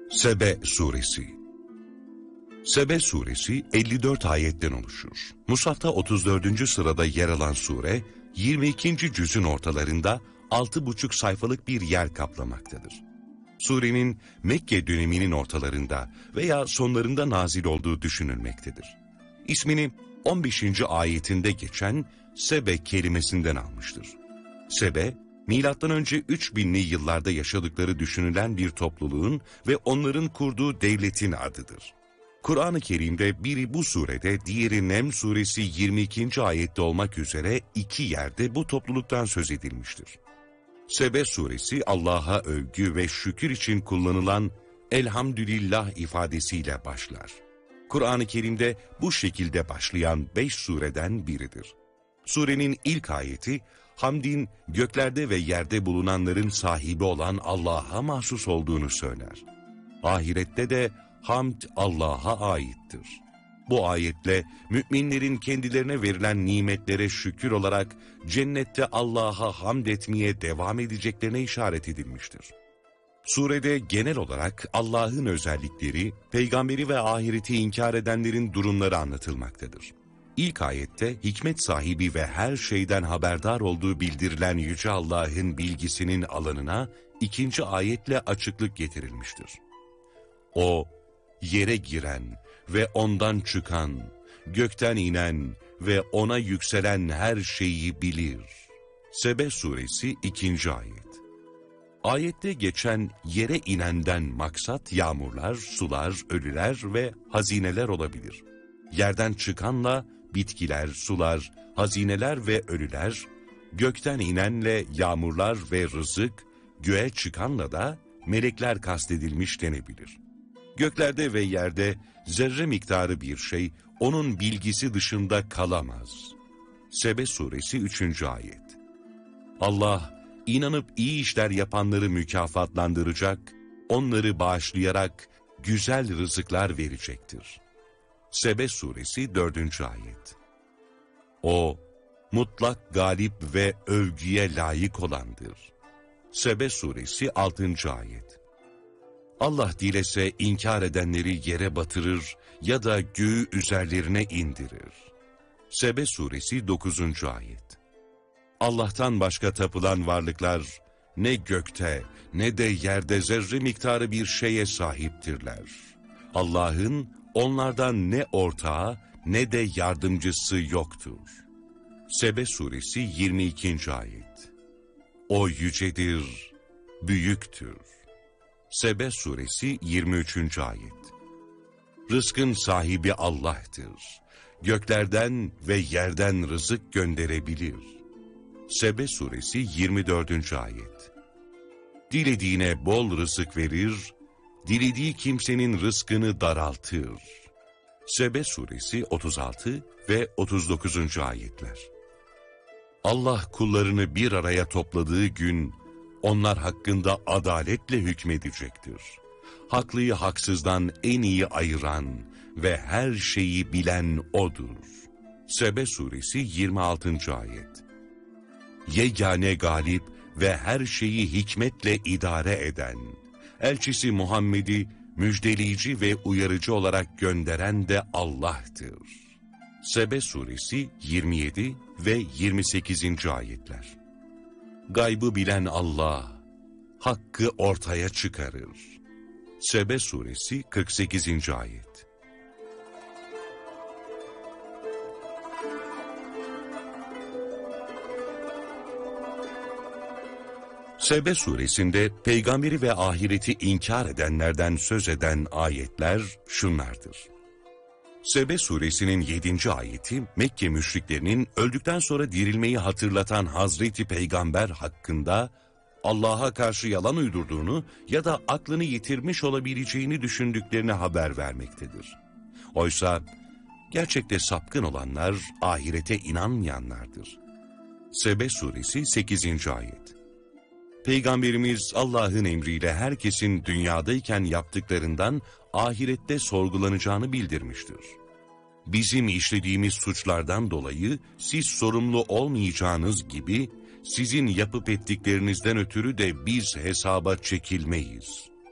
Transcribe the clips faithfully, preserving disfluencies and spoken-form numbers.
Sebe Suresi. Sebe Suresi elli dört ayetten oluşur. Musaf'ta otuz dördüncü sırada yer alan sure, yirmi ikinci cüzün ortalarında altı buçuk sayfalık bir yer kaplamaktadır. Surenin Mekke döneminin ortalarında veya sonlarında nazil olduğu düşünülmektedir. İsmini on beşinci ayetinde geçen Sebe kelimesinden almıştır. Sebe, milattan önce üç binli yıllarda yaşadıkları düşünülen bir topluluğun ve onların kurduğu devletin adıdır. Kur'an-ı Kerim'de biri bu surede, diğeri Neml suresi yirmi ikinci ayette olmak üzere iki yerde bu topluluktan söz edilmiştir. Sebe suresi Allah'a övgü ve şükür için kullanılan elhamdülillah ifadesiyle başlar. Kur'an-ı Kerim'de bu şekilde başlayan beş sureden biridir. Surenin ilk ayeti, hamdin göklerde ve yerde bulunanların sahibi olan Allah'a mahsus olduğunu söyler. Ahirette de hamd Allah'a aittir. Bu ayetle müminlerin kendilerine verilen nimetlere şükür olarak cennette Allah'a hamd etmeye devam edeceklerine işaret edilmiştir. Surede genel olarak Allah'ın özellikleri, peygamberi ve ahireti inkar edenlerin durumları anlatılmaktadır. İlk ayette hikmet sahibi ve her şeyden haberdar olduğu bildirilen Yüce Allah'ın bilgisinin alanına ikinci ayetle açıklık getirilmiştir. O, yere giren ve ondan çıkan, gökten inen ve ona yükselen her şeyi bilir. Sebe suresi ikinci ayet. Ayette geçen yere inenden maksat yağmurlar, sular, ölüler ve hazineler olabilir. Yerden çıkanla bitkiler, sular, hazineler ve ölüler, gökten inenle yağmurlar ve rızık, göğe çıkanla da melekler kastedilmiş denebilir. Göklerde ve yerde zerre miktarı bir şey onun bilgisi dışında kalamaz. Sebe suresi üçüncü ayet. Allah inanıp iyi işler yapanları mükafatlandıracak, onları bağışlayarak güzel rızıklar verecektir. Sebe suresi dördüncü ayet. O mutlak galip ve övgüye layık olandır. Sebe suresi altıncı ayet. Allah dilese inkar edenleri yere batırır ya da göğü üzerlerine indirir. Sebe suresi dokuzuncu ayet. Allah'tan başka tapılan varlıklar ne gökte ne de yerde zerre miktarı bir şeye sahiptirler. Allah'ın onlardan ne ortağı ne de yardımcısı yoktur. Sebe suresi yirmi ikinci ayet. O yücedir, büyüktür. Sebe suresi yirmi üçüncü ayet. Rızkın sahibi Allah'tır. Göklerden ve yerden rızık gönderebilir. Sebe suresi yirmi dördüncü ayet. Dilediğine bol rızık verir, dilediği kimsenin rızkını daraltır. Sebe suresi otuz altı ve otuz dokuzuncu ayetler. Allah kullarını bir araya topladığı gün, onlar hakkında adaletle hükmedecektir. Haklıyı haksızdan en iyi ayıran ve her şeyi bilen O'dur. Sebe suresi yirmi altıncı ayet. Yegane galip ve her şeyi hikmetle idare eden, elçisi Muhammed'i müjdeleyici ve uyarıcı olarak gönderen de Allah'tır. Sebe suresi yirmi yedi ve yirmi sekizinci ayetler. Gaybı bilen Allah, hakkı ortaya çıkarır. Sebe suresi kırk sekizinci ayet. Sebe suresinde peygamberi ve ahireti inkar edenlerden söz eden ayetler şunlardır. Sebe suresinin yedinci ayeti Mekke müşriklerinin öldükten sonra dirilmeyi hatırlatan Hazreti Peygamber hakkında Allah'a karşı yalan uydurduğunu ya da aklını yitirmiş olabileceğini düşündüklerini haber vermektedir. Oysa gerçekte sapkın olanlar ahirete inanmayanlardır. Sebe suresi sekizinci ayet. Peygamberimiz Allah'ın emriyle herkesin dünyadayken yaptıklarından ahirette sorgulanacağını bildirmiştir. Bizim işlediğimiz suçlardan dolayı siz sorumlu olmayacağınız gibi sizin yapıp ettiklerinizden ötürü de biz hesaba çekilmeyiz.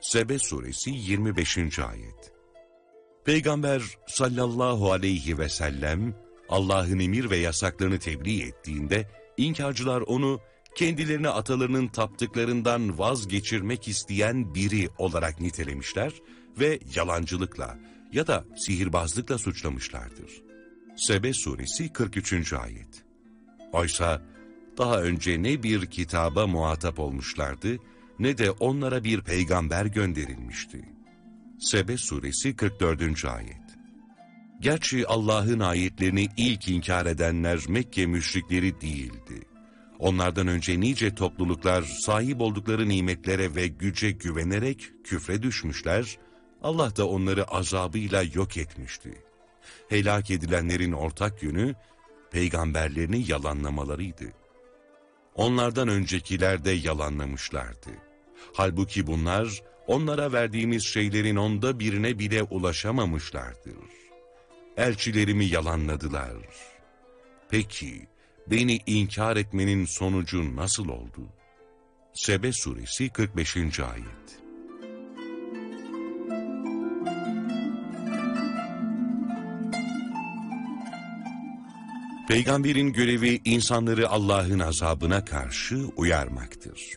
Sebe suresi yirmi beşinci ayet. Peygamber sallallahu aleyhi ve sellem Allah'ın emir ve yasaklarını tebliğ ettiğinde inkarcılar onu kendilerine atalarının taptıklarından vazgeçirmek isteyen biri olarak nitelemişler ve yalancılıkla ya da sihirbazlıkla suçlamışlardır. Sebe suresi kırk üçüncü ayet. Oysa daha önce ne bir kitaba muhatap olmuşlardı ne de onlara bir peygamber gönderilmişti. Sebe suresi kırk dördüncü ayet. Gerçi Allah'ın ayetlerini ilk inkar edenler Mekke müşrikleri değildi. Onlardan önce nice topluluklar sahip oldukları nimetlere ve güce güvenerek küfre düşmüşler, Allah da onları azabıyla yok etmişti. Helak edilenlerin ortak yönü peygamberlerini yalanlamalarıydı. Onlardan öncekiler de yalanlamışlardı. Halbuki bunlar onlara verdiğimiz şeylerin onda birine bile ulaşamamışlardır. Elçilerimi yalanladılar. Peki beni inkar etmenin sonucu nasıl oldu? Sebe suresi kırk beşinci ayet. Peygamberin görevi insanları Allah'ın azabına karşı uyarmaktır.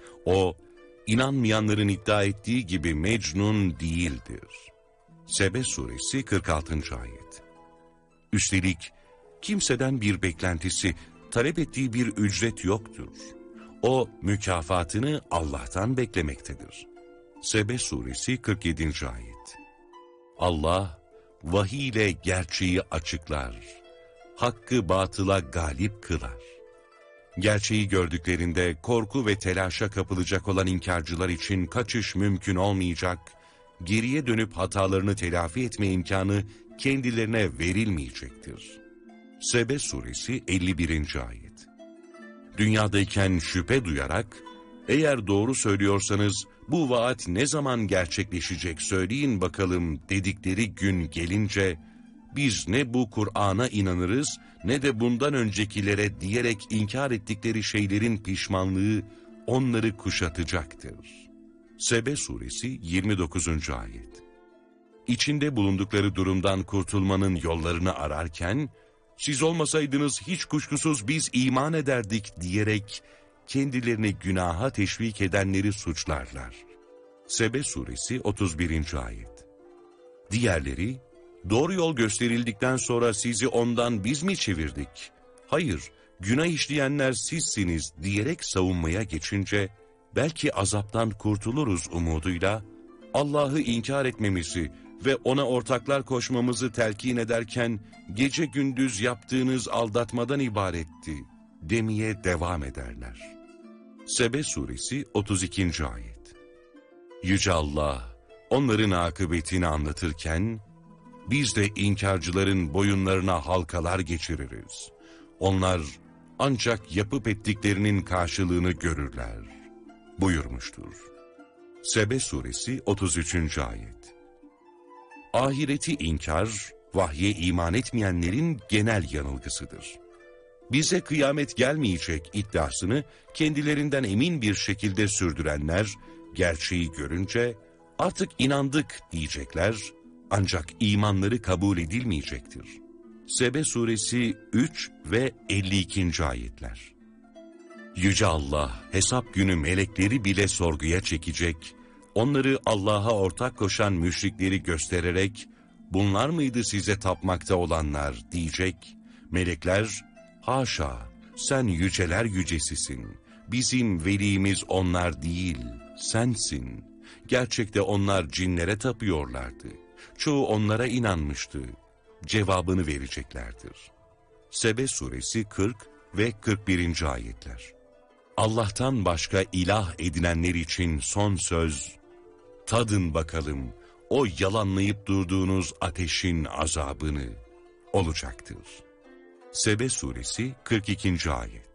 O, inanmayanların iddia ettiği gibi Mecnun değildir. Sebe suresi kırk altıncı ayet. Üstelik kimseden bir beklentisi, talep ettiği bir ücret yoktur. O mükafatını Allah'tan beklemektedir. Sebe suresi kırk yedinci ayet. Allah vahiy ile gerçeği açıklar, hakkı batıla galip kılar. Gerçeği gördüklerinde korku ve telaşa kapılacak olan inkarcılar için kaçış mümkün olmayacak, geriye dönüp hatalarını telafi etme imkanı kendilerine verilmeyecektir. Sebe suresi elli birinci ayet. Dünyadayken şüphe duyarak, eğer doğru söylüyorsanız bu vaat ne zaman gerçekleşecek söyleyin bakalım dedikleri gün gelince, biz ne bu Kur'an'a inanırız ne de bundan öncekilere diyerek inkar ettikleri şeylerin pişmanlığı onları kuşatacaktır. Sebe suresi yirmi dokuzuncu ayet. İçinde bulundukları durumdan kurtulmanın yollarını ararken, siz olmasaydınız hiç kuşkusuz biz iman ederdik diyerek kendilerini günaha teşvik edenleri suçlarlar. Sebe suresi otuz birinci ayet. Diğerleri, doğru yol gösterildikten sonra sizi ondan biz mi çevirdik? Hayır, günah işleyenler sizsiniz diyerek savunmaya geçince, belki azaptan kurtuluruz umuduyla, Allah'ı inkar etmemizi ve ona ortaklar koşmamızı telkin ederken, gece gündüz yaptığınız aldatmadan ibaretti demeye devam ederler. Sebe suresi otuz ikinci ayet. Yüce Allah, onların akıbetini anlatırken, biz de inkarcıların boyunlarına halkalar geçiririz. Onlar ancak yapıp ettiklerinin karşılığını görürler buyurmuştur. Sebe suresi otuz üçüncü ayet. Ahireti inkar, vahye iman etmeyenlerin genel yanılgısıdır. Bize kıyamet gelmeyecek iddiasını kendilerinden emin bir şekilde sürdürenler, gerçeği görünce artık inandık diyecekler, ancak imanları kabul edilmeyecektir. Sebe suresi üç ve elli ikinci ayetler. Yüce Allah hesap günü melekleri bile sorguya çekecek, onları Allah'a ortak koşan müşrikleri göstererek, bunlar mıydı size tapmakta olanlar diyecek. Melekler, haşa sen yüceler yücesisin, bizim velimiz onlar değil, sensin. Gerçekte onlar cinlere tapıyorlardı. Çoğu onlara inanmıştı. Cevabını vereceklerdir. Sebe suresi kırk ve kırk birinci ayetler. Allah'tan başka ilah edinenler için son söz, tadın bakalım o yalanlayıp durduğunuz ateşin azabını olacaktır. Sebe suresi kırk ikinci ayet.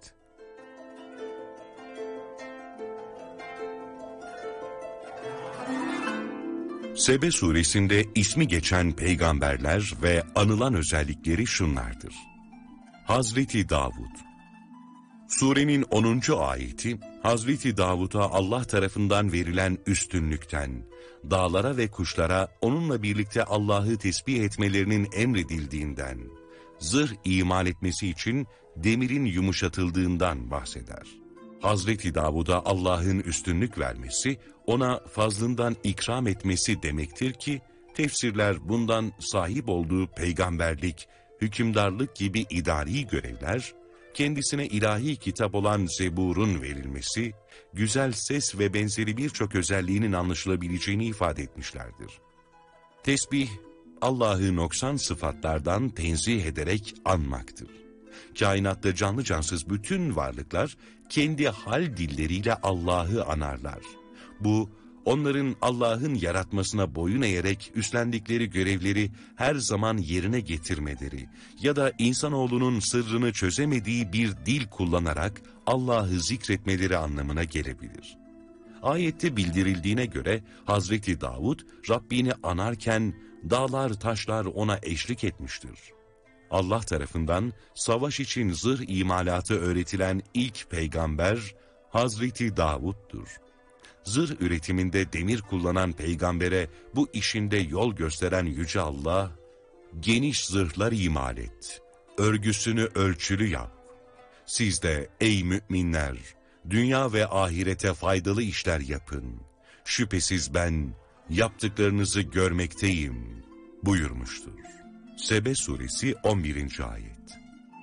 Sebe suresinde ismi geçen peygamberler ve anılan özellikleri şunlardır. Hazreti Davud. Surenin onuncu ayeti, Hazreti Davud'a Allah tarafından verilen üstünlükten, dağlara ve kuşlara onunla birlikte Allah'ı tesbih etmelerinin emredildiğinden, zırh imal etmesi için demirin yumuşatıldığından bahseder. Hazreti Davud'a Allah'ın üstünlük vermesi, ona fazlından ikram etmesi demektir ki, tefsirler bundan sahip olduğu peygamberlik, hükümdarlık gibi idari görevler, kendisine ilahi kitap olan Zebur'un verilmesi, güzel ses ve benzeri birçok özelliğinin anlaşılabileceğini ifade etmişlerdir. Tesbih, Allah'ı noksan sıfatlardan tenzih ederek anmaktır. Kainatta canlı cansız bütün varlıklar kendi hal dilleriyle Allah'ı anarlar. Bu, onların Allah'ın yaratmasına boyun eğerek üstlendikleri görevleri her zaman yerine getirmeleri ya da insanoğlunun sırrını çözemediği bir dil kullanarak Allah'ı zikretmeleri anlamına gelebilir. Ayette bildirildiğine göre Hazreti Davud Rabbini anarken dağlar taşlar ona eşlik etmiştir. Allah tarafından savaş için zırh imalatı öğretilen ilk peygamber Hazreti Davud'dur. Zırh üretiminde demir kullanan peygambere bu işinde yol gösteren Yüce Allah, geniş zırhlar imal et, örgüsünü ölçülü yap. Siz de ey müminler, dünya ve ahirete faydalı işler yapın. Şüphesiz ben yaptıklarınızı görmekteyim buyurmuştur. Sebe suresi on birinci ayet.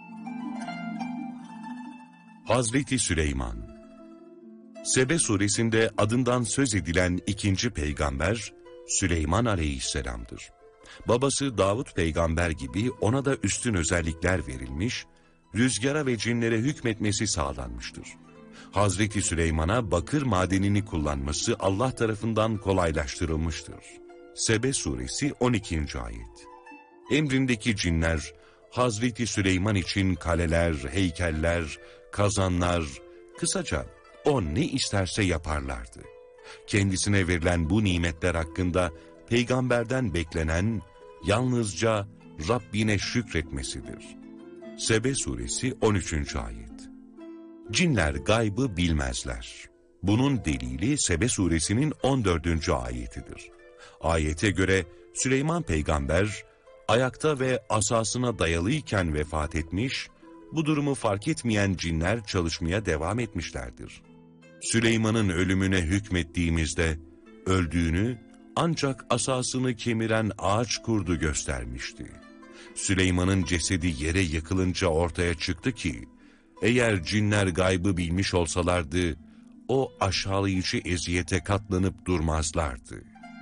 Hazreti Süleyman. Sebe suresinde adından söz edilen ikinci peygamber Süleyman aleyhisselamdır. Babası Davud peygamber gibi ona da üstün özellikler verilmiş, rüzgara ve cinlere hükmetmesi sağlanmıştır. Hazreti Süleyman'a bakır madenini kullanması Allah tarafından kolaylaştırılmıştır. Sebe suresi on ikinci ayet. Emrindeki cinler, Hazreti Süleyman için kaleler, heykeller, kazanlar, kısaca o ne isterse yaparlardı. Kendisine verilen bu nimetler hakkında peygamberden beklenen yalnızca Rabbine şükretmesidir. Sebe suresi on üçüncü ayet. Cinler gaybı bilmezler. Bunun delili Sebe suresinin on dördüncü ayetidir. Ayete göre Süleyman peygamber ayakta ve asasına dayalıyken vefat etmiş, bu durumu fark etmeyen cinler çalışmaya devam etmişlerdir. Süleyman'ın ölümüne hükmettiğimizde öldüğünü ancak asasını kemiren ağaç kurdu göstermişti. Süleyman'ın cesedi yere yıkılınca ortaya çıktı ki, eğer cinler gaybı bilmiş olsalardı, o aşağılayıcı eziyete katlanıp durmazlardı.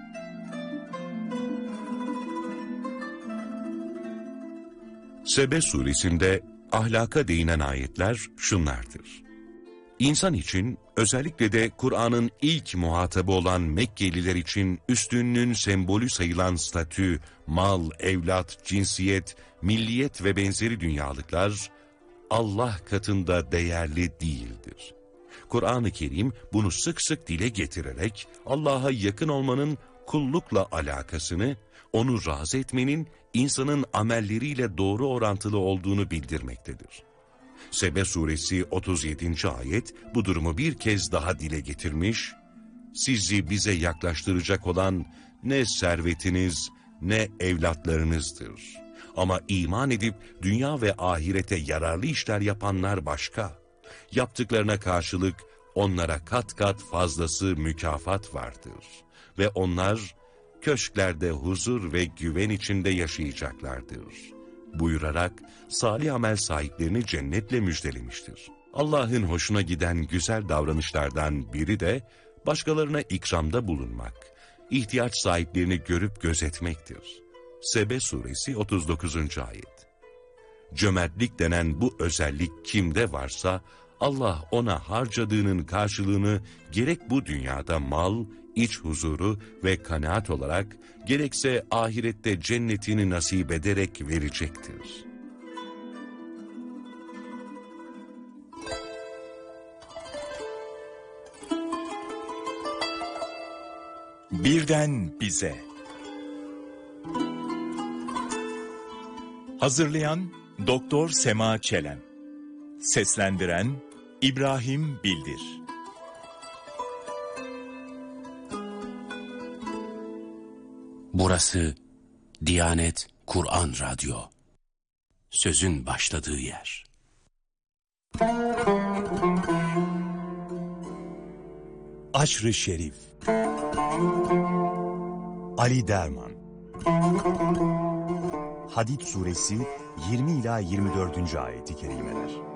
Sebe suresinde ahlaka değinen ayetler şunlardır. İnsan için, özellikle de Kur'an'ın ilk muhatabı olan Mekkeliler için üstünlüğün sembolü sayılan statü, mal, evlat, cinsiyet, milliyet ve benzeri dünyalıklar Allah katında değerli değildir. Kur'an-ı Kerim bunu sık sık dile getirerek Allah'a yakın olmanın kullukla alakasını, onu razı etmenin insanın amelleriyle doğru orantılı olduğunu bildirmektedir. Sebe suresi otuz yedinci ayet bu durumu bir kez daha dile getirmiş, sizi bize yaklaştıracak olan ne servetiniz ne evlatlarınızdır. Ama iman edip dünya ve ahirete yararlı işler yapanlar başka. Yaptıklarına karşılık onlara kat kat fazlası mükafat vardır. Ve onlar köşklerde huzur ve güven içinde yaşayacaklardır buyurarak salih amel sahiplerini cennetle müjdelemiştir. Allah'ın hoşuna giden güzel davranışlardan biri de başkalarına ikramda bulunmak, ihtiyaç sahiplerini görüp gözetmektir. Sebe suresi otuz dokuzuncu ayet. Cömertlik denen bu özellik kimde varsa Allah ona harcadığının karşılığını gerek bu dünyada mal, iç huzuru ve kanaat olarak gerekse ahirette cennetini nasip ederek verecektir. Birden bize. Hazırlayan Doktor Sema Çelen. Seslendiren İbrahim Bildir. Burası Diyanet Kur'an Radyo. Sözün başladığı yer. Aşr-ı Şerif. Ali Derman. Hadid suresi yirmi ila yirmi dördüncü ayeti kerimeler.